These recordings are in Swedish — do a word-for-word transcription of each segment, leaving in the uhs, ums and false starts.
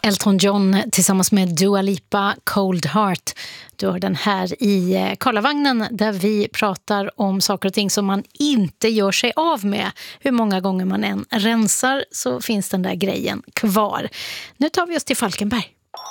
Elton John tillsammans med Dua Lipa, Cold Heart. Du har den här i Karlavagnen där vi pratar om saker och ting som man inte gör sig av med. Hur många gånger man än rensar så finns den där grejen kvar. Nu tar vi oss till Falkenberg.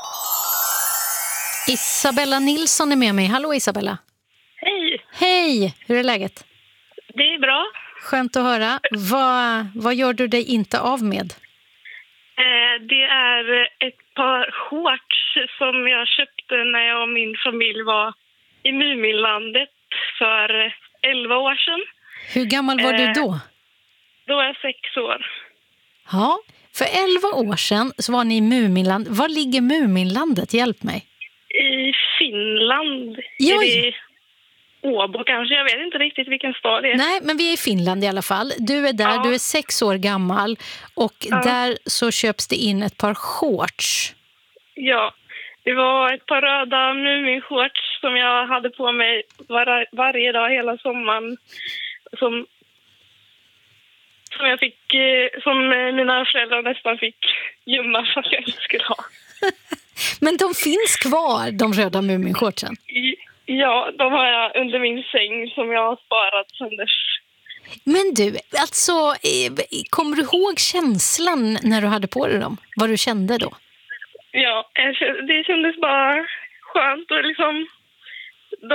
Isabella Nilsson är med mig. Hallå Isabella. Hej. Hej, hur är läget? Det är bra. Skönt att höra. Vad, vad gör du dig inte av med? Eh, det är ett par shorts som jag köpte när jag och min familj var i Muminlandet för elva år sedan. Hur gammal var eh, du då? Då var jag sex år. Ja, för elva år sedan så var ni i Muminland. Var ligger Muminlandet? Hjälp mig. I Finland. Ja, är det Åbo kanske, jag vet inte riktigt vilken stad det är. Nej, men vi är i Finland i alla fall. Du är där, ja. Du är sex år gammal och ja. Där så köps det in ett par shorts. Ja, det var ett par röda Mumin-shorts som jag hade på mig var, varje dag hela sommaren. Som, som jag fick, som mina föräldrar nästan fick gömma för att jag inte skulle ha. Men de finns kvar, de röda Mumin-shortsen? Ja, de har jag under min säng som jag har sparat sedan dess. Men du, alltså, kommer du ihåg känslan när du hade på dig dem? Vad du kände då? Ja, det kändes bara skönt och liksom